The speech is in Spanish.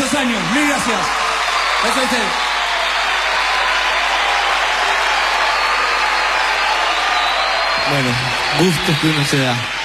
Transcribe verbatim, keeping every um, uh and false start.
muchos años. Mil gracias. Eso es él. Bueno, gustos que uno se da.